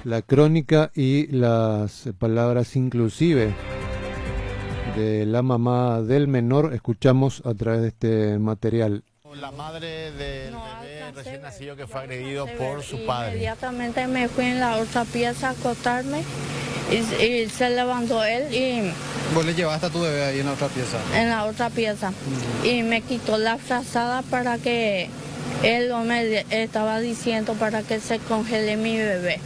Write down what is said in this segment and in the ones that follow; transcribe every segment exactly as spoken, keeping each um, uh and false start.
la crónica y las palabras inclusive de la mamá del menor escuchamos a través de este material. La madre del No bebé alcancé recién ver, nacido que no fue agredido alcancé por ver. su padre. Inmediatamente me fui en la otra pieza a acostarme y, y se levantó él y ¿Vos le llevaste a tu bebé ahí en la otra pieza? en la otra pieza y me quitó la frazada para que él no me estaba diciendo para que se congele mi bebé.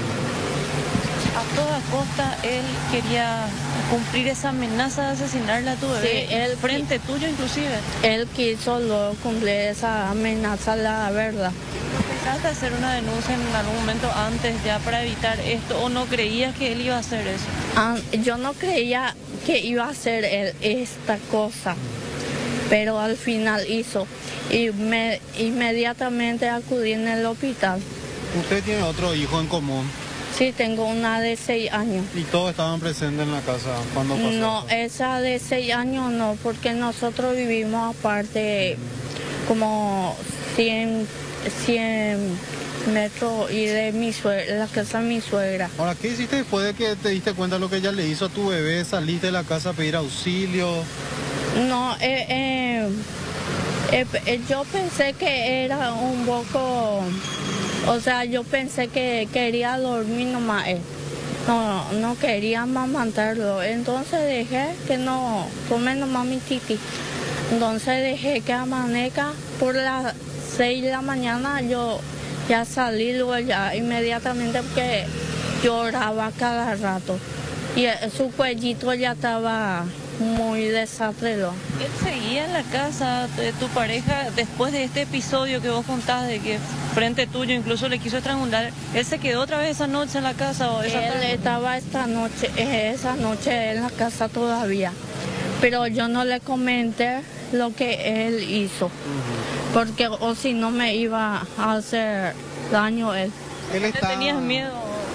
A toda costa él quería cumplir esa amenaza de asesinarle a tu bebé, Sí, él frente tuyo inclusive. Él quiso luego cumplir esa amenaza, la verdad. ¿Pensaste hacer una denuncia en algún momento antes ya para evitar esto o no creías que él iba a hacer eso? Ah, yo no creía que iba a hacer él esta cosa, pero al final hizo y me inmediatamente acudí en el hospital. Usted tiene otro hijo en común Sí, tengo una de seis años. y todos estaban presentes en la casa cuando pasó. No, eso. esa de seis años no, porque nosotros vivimos aparte como cien, cien metros y de mi suegra, la casa de mi suegra. Ahora, ¿qué hiciste después de que te diste cuenta de lo que ella le hizo a tu bebé? ¿Saliste de la casa a pedir auxilio? No, eh, eh, eh, eh, yo pensé que era un poco, o sea, yo pensé que quería dormir nomás él. No, no quería amamantarlo, entonces dejé que no tome nomás mi titi. Entonces dejé que amanezca por las seis de la mañana, yo ya salí luego ya inmediatamente porque lloraba cada rato. Y eh, su cuellito ya estaba muy desastre. Él seguía en la casa de tu pareja después de este episodio que vos contás de que frente tuyo incluso le quiso estrangular. ¿Él se quedó otra vez esa noche en la casa o esa Él tarde? estaba esta noche, eh, esa noche en la casa todavía, pero yo no le comenté lo que él hizo, porque o si no me iba a hacer daño él. Él ¿Le está, tenías miedo?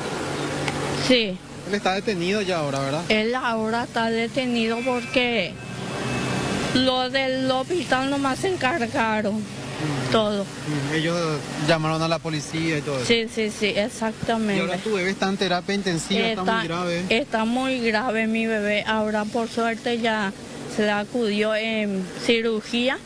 Sí, Él está detenido ya ahora, ¿verdad? él ahora está detenido porque lo del hospital nomás se encargaron todo. Mm, Ellos llamaron a la policía y todo eso. Sí, sí, sí, Y ahora exactamente. tu bebé está en terapia intensiva, está, muy grave. Está muy grave mi bebé. Ahora por suerte ya se le acudió en cirugía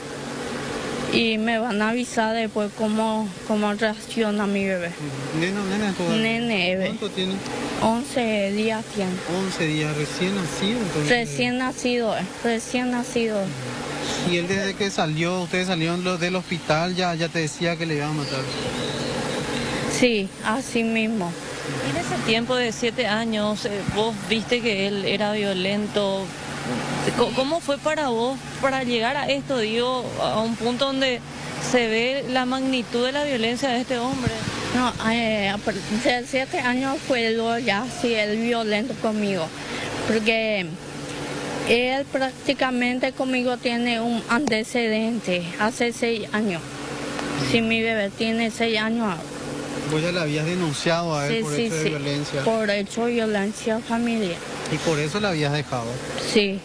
y me van a avisar después cómo, cómo reacciona mi bebé. Nena, nena, todavía. Nene, bebé. ¿Cuánto tiene? once días tiene. once días, recién nacido. Entonces. Recién nacido, eh, recién nacido. Y él desde que salió, ustedes salieron lo- del hospital, ya, ya te decía que le iban a matar. Sí, así mismo. Y en ese tiempo de siete años, eh, vos viste que él era violento. Co- ¿Cómo fue para vos para llegar a esto, digo, a un punto donde se ve la magnitud de la violencia de este hombre? No, eh, de siete años fue luego ya así él violento conmigo, porque él prácticamente conmigo tiene un antecedente hace seis años. Si mi bebé tiene seis años, Vos ya le habías denunciado a él sí, por sí, hecho de sí, violencia. por hecho de violencia familiar. Y por eso la habías dejado. Sí,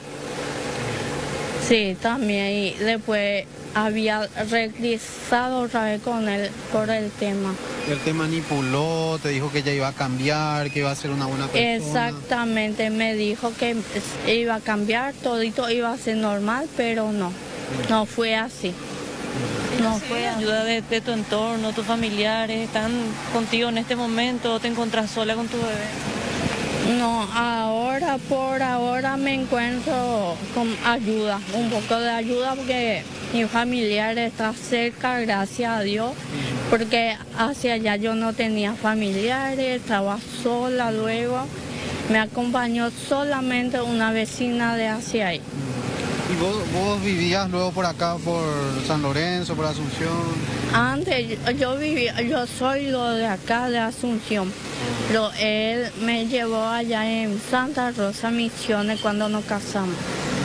sí, también. Y después había regresado otra vez con él por el tema. Él te manipuló, te dijo que ella iba a cambiar, que iba a ser una buena persona. Exactamente, me dijo que iba a cambiar, todito iba a ser normal, pero no, no fue así. No fue así. Ayuda de, de tu entorno, tus familiares, están contigo en este momento, o te encontrás sola con tu bebé. No, ahora, por ahora me encuentro con ayuda, un poco de ayuda porque mi familiar está cerca, gracias a Dios, porque hacia allá yo no tenía familiares, estaba sola luego, me acompañó solamente una vecina de hacia ahí. ¿Y vos, vos vivías luego por acá, por San Lorenzo, por Asunción? Antes yo, yo vivía, yo soy lo de acá de Asunción, pero él me llevó allá en Santa Rosa Misiones cuando nos casamos.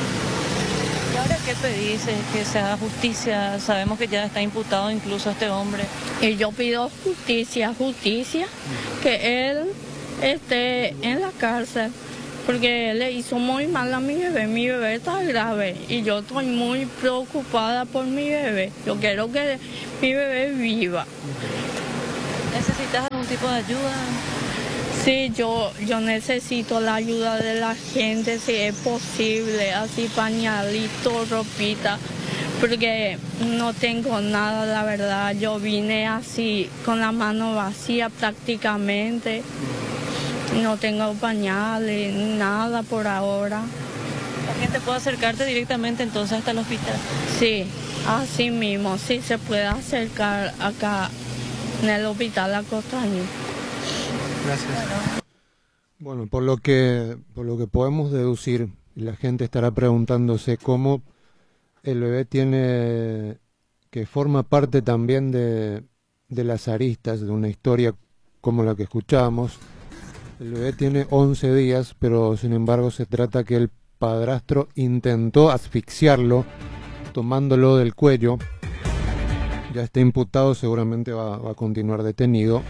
¿Y ahora qué pedís? Eh, que se haga justicia. Sabemos que ya está imputado incluso este hombre. Y yo pido justicia, justicia, que él esté en la cárcel, porque él le hizo muy mal a mi bebé. Mi bebé está grave y yo estoy muy preocupada por mi bebé. Yo quiero que mi bebé viva. Necesitamos ¿Necesitas algún tipo de ayuda? Sí, yo, yo necesito la ayuda de la gente, si es posible, así pañalito, ropita, porque no tengo nada, la verdad. Yo vine así, con la mano vacía prácticamente. No tengo pañales, nada por ahora. ¿La gente puede acercarte directamente entonces hasta el hospital? Sí, así mismo, sí se puede acercar acá en el hospital Acostaño. Gracias. Bueno, por lo que por lo que podemos deducir, y la gente estará preguntándose cómo el bebé tiene, que forma parte también de, de las aristas de una historia como la que escuchábamos. El bebé tiene once días, pero sin embargo se trata que el padrastro intentó asfixiarlo tomándolo del cuello. Ya está imputado, seguramente va, va a continuar detenido.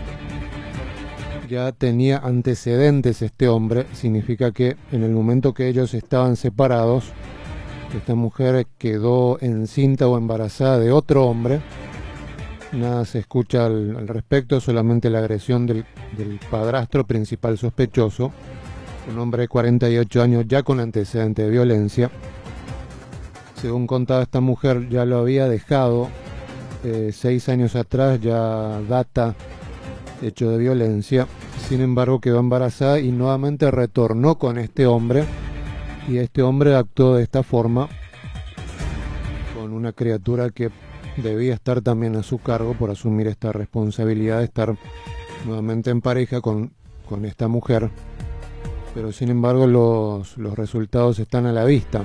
Ya tenía antecedentes este hombre, significa que en el momento que ellos estaban separados, esta mujer quedó encinta o embarazada de otro hombre. Nada se escucha al, al respecto, solamente la agresión del, del padrastro principal sospechoso, un hombre de cuarenta y ocho años ya con antecedente de violencia. Según contaba esta mujer, ya lo había dejado eh, seis años atrás, ya data hecho de violencia. Sin embargo, quedó embarazada y nuevamente retornó con este hombre, y este hombre actuó de esta forma con una criatura que debía estar también a su cargo por asumir esta responsabilidad de estar nuevamente en pareja con, con esta mujer. Pero sin embargo los, los resultados están a la vista.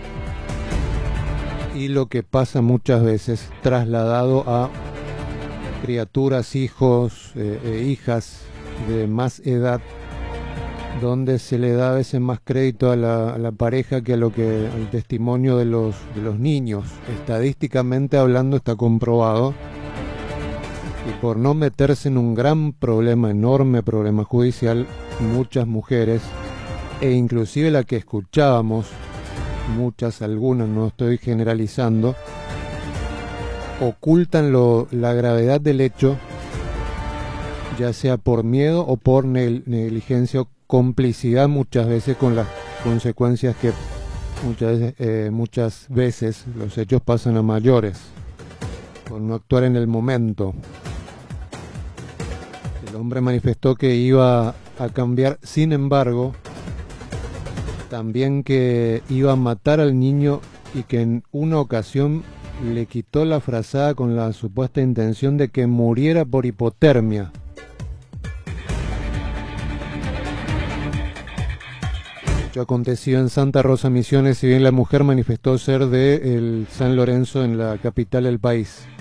Y lo que pasa muchas veces trasladado a criaturas, hijos eh, e hijas de más edad, donde se le da a veces más crédito a la, a la pareja que a lo que al testimonio de los, de los niños. Estadísticamente hablando está comprobado, y por no meterse en un gran problema, enorme problema judicial, muchas mujeres, e inclusive la que escuchábamos, muchas, algunas, no estoy generalizando, ocultan lo, la gravedad del hecho, ya sea por miedo o por negligencia o complicidad, muchas veces con las consecuencias que muchas veces, eh, muchas veces los hechos pasan a mayores, por no actuar en el momento. El hombre manifestó que iba a cambiar, sin embargo, también que iba a matar al niño, y que en una ocasión le quitó la frazada con la supuesta intención de que muriera por hipotermia. Hecho acontecido en Santa Rosa, Misiones, si bien la mujer manifestó ser de el San Lorenzo, en la capital del país.